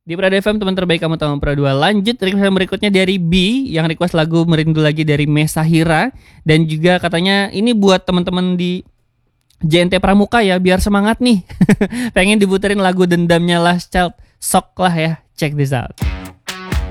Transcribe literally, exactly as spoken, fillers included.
Di Prada F M teman terbaik kamu tahu Pro dua. Lanjut request berikutnya dari B yang request lagu Merindu Lagi dari Mesahira, dan juga katanya ini buat teman-teman di J N T Pramuka ya, biar semangat nih. Pengen diputerin lagu Dendamnya Last Child. Sok lah ya, check this out.